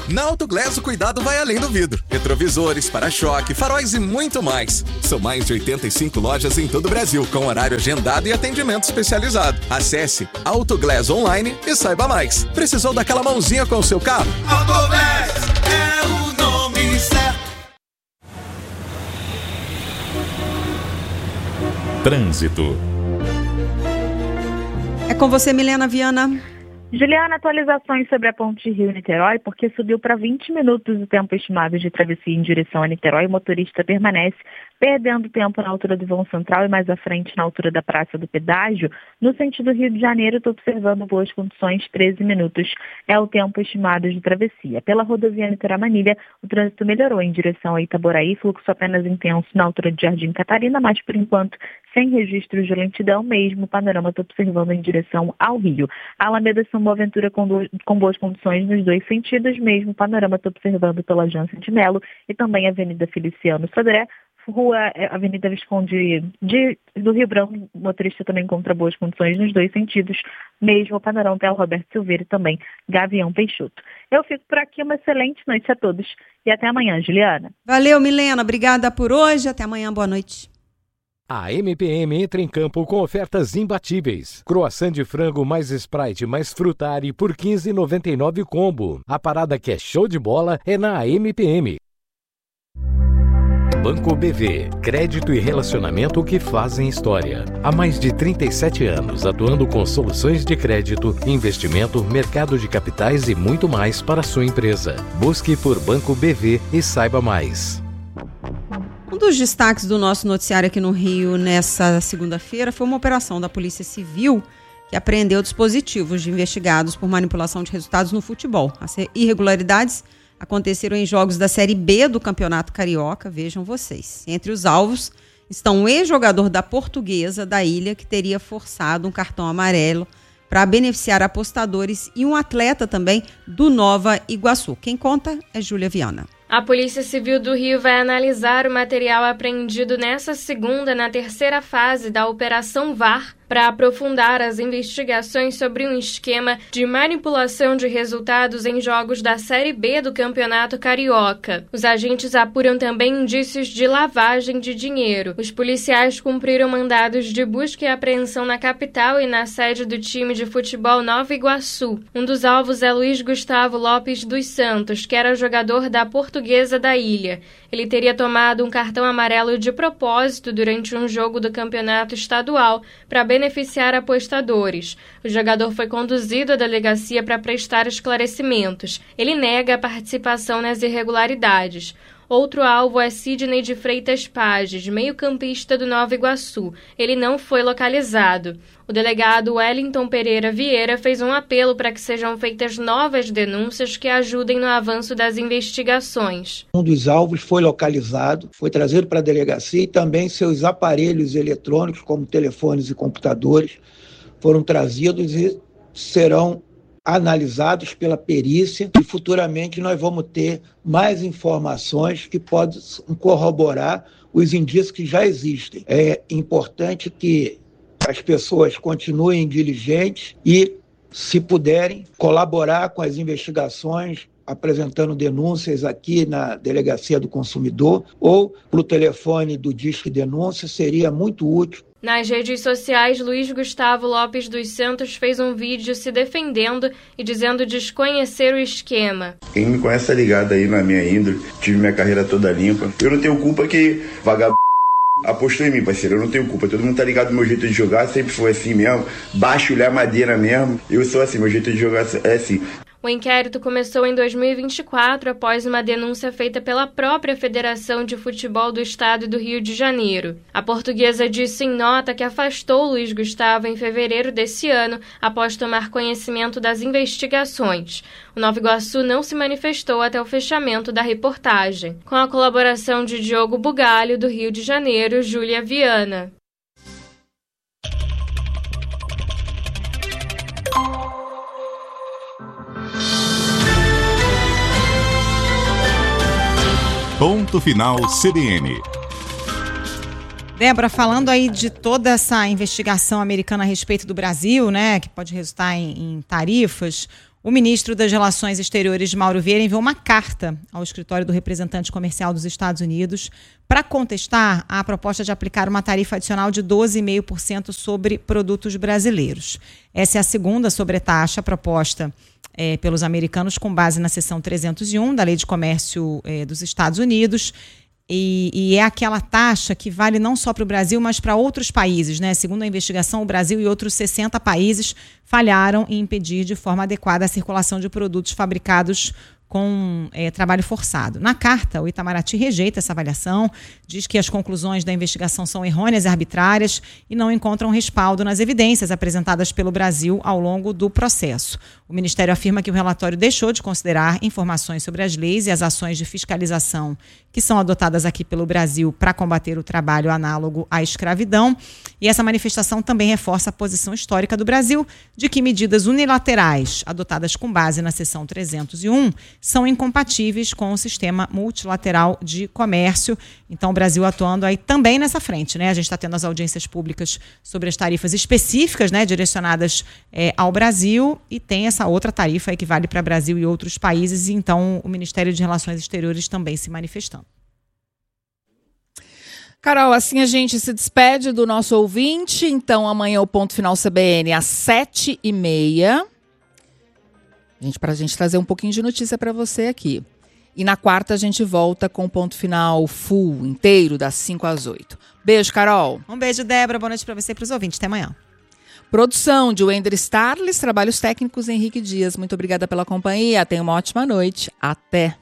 Na Autoglass o cuidado vai além do vidro. Retrovisores, para-choque, faróis e muito mais. São mais de 85 lojas em todo o Brasil, com horário agendado e atendimento especializado. Acesse Autoglass Online e saiba mais. Precisou daquela mãozinha com o seu carro? Autoglass é o nome certo. Trânsito. É com você, Milena Viana. Juliana, atualizações sobre a ponte Rio-Niterói, porque subiu para 20 minutos o tempo estimado de travessia em direção a Niterói. O motorista permanece perdendo tempo na altura do vão central e mais à frente na altura da Praça do Pedágio. No sentido Rio de Janeiro, estou observando boas condições, 13 minutos é o tempo estimado de travessia. Pela rodovia Niterói-Manilha, o trânsito melhorou em direção a Itaboraí, fluxo apenas intenso na altura de Jardim Catarina, mas por enquanto sem registros de lentidão, mesmo o panorama estou observando em direção ao Rio. A Alameda São Boaventura com boas condições nos dois sentidos, mesmo o panorama estou observando pela Jansen de Melo e também a Avenida Feliciano Sodré, Rua Avenida Visconde do Rio Branco, o motorista também encontra boas condições nos dois sentidos, mesmo o panorama pela Roberto Silveira e também Gavião Peixoto. Eu fico por aqui, uma excelente noite a todos e até amanhã, Juliana. Valeu, Milena, obrigada por hoje, até amanhã, boa noite. A MPM entra em campo com ofertas imbatíveis. Croissant de frango mais Sprite mais Frutari por R$ 15,99 combo. A parada que é show de bola é na MPM. Banco BV, crédito e relacionamento que fazem história. Há mais de 37 anos atuando com soluções de crédito, investimento, mercado de capitais e muito mais para a sua empresa. Busque por Banco BV e saiba mais. Um dos destaques do nosso noticiário aqui no Rio nessa segunda-feira foi uma operação da Polícia Civil que apreendeu dispositivos de investigados por manipulação de resultados no futebol. As irregularidades aconteceram em jogos da Série B do Campeonato Carioca, vejam vocês. Entre os alvos estão um ex-jogador da Portuguesa da Ilha que teria forçado um cartão amarelo para beneficiar apostadores e um atleta também do Nova Iguaçu. Quem conta é Júlia Viana. A Polícia Civil do Rio vai analisar o material apreendido nessa segunda, na terceira fase da Operação VAR, para aprofundar as investigações sobre um esquema de manipulação de resultados em jogos da Série B do Campeonato Carioca. Os agentes apuram também indícios de lavagem de dinheiro. Os policiais cumpriram mandados de busca e apreensão na capital e na sede do time de futebol Nova Iguaçu. Um dos alvos é Luiz Gustavo Lopes dos Santos, que era jogador da Portuguesa da Ilha. Ele teria tomado um cartão amarelo de propósito durante um jogo do campeonato estadual para beneficiar apostadores. O jogador foi conduzido à delegacia para prestar esclarecimentos. Ele nega a participação nas irregularidades. Outro alvo é Sidney de Freitas Pages, meio-campista do Nova Iguaçu. Ele não foi localizado. O delegado Wellington Pereira Vieira fez um apelo para que sejam feitas novas denúncias que ajudem no avanço das investigações. Um dos alvos foi localizado, foi trazido para a delegacia e também seus aparelhos eletrônicos, como telefones e computadores, foram trazidos e serão analisados pela perícia e futuramente nós vamos ter mais informações que podem corroborar os indícios que já existem. É importante que as pessoas continuem diligentes e, se puderem, colaborar com as investigações, apresentando denúncias aqui na Delegacia do Consumidor ou pelo telefone do Disque Denúncia, seria muito útil. Nas redes sociais, Luiz Gustavo Lopes dos Santos fez um vídeo se defendendo e dizendo desconhecer o esquema. Quem me conhece tá ligado aí na minha índole, tive minha carreira toda limpa. Eu não tenho culpa que vagabundo apostou em mim, parceiro, eu não tenho culpa. Todo mundo tá ligado no meu jeito de jogar, sempre foi assim mesmo. Baixo, olhar madeira mesmo. Eu sou assim, meu jeito de jogar é assim. O inquérito começou em 2024 após uma denúncia feita pela própria Federação de Futebol do Estado do Rio de Janeiro. A Portuguesa disse em nota que afastou Luiz Gustavo em fevereiro desse ano após tomar conhecimento das investigações. O Nova Iguaçu não se manifestou até o fechamento da reportagem. Com a colaboração de Diogo Bugalho, do Rio de Janeiro, Júlia Viana. Ponto final CBN. Débora, falando aí de toda essa investigação americana a respeito do Brasil, né, que pode resultar em tarifas, O ministro das Relações Exteriores, Mauro Vieira, enviou uma carta ao escritório do representante comercial dos Estados Unidos para contestar a proposta de aplicar uma tarifa adicional de 12,5% sobre produtos brasileiros. Essa é a segunda sobretaxa proposta pelos americanos com base na seção 301 da Lei de Comércio dos Estados Unidos. E é aquela taxa que vale não só para o Brasil, mas para outros países, né? Segundo a investigação, o Brasil e outros 60 países falharam em impedir de forma adequada a circulação de produtos fabricados com trabalho forçado. Na carta, o Itamaraty rejeita essa avaliação, diz que as conclusões da investigação são errôneas e arbitrárias e não encontram respaldo nas evidências apresentadas pelo Brasil ao longo do processo. O Ministério afirma que o relatório deixou de considerar informações sobre as leis e as ações de fiscalização que são adotadas aqui pelo Brasil para combater o trabalho análogo à escravidão. E essa manifestação também reforça a posição histórica do Brasil de que medidas unilaterais adotadas com base na seção 301 são incompatíveis com o sistema multilateral de comércio. Então, o Brasil atuando aí também nessa frente, né? A gente está tendo as audiências públicas sobre as tarifas específicas, né, direcionadas ao Brasil, e tem essa outra tarifa aí que vale para Brasil e outros países, e então o Ministério de Relações Exteriores também se manifestando. Carol, assim a gente se despede do nosso ouvinte. Então, amanhã o Ponto Final CBN às 7h30. Para a gente trazer um pouquinho de notícia para você aqui. E na quarta a gente volta com o Ponto Final full, inteiro, das 5 às 8. Beijo, Carol. Um beijo, Débora. Boa noite para você e para os ouvintes. Até amanhã. Produção de Wender Starles, trabalhos técnicos Henrique Dias. Muito obrigada pela companhia. Tenha uma ótima noite. Até.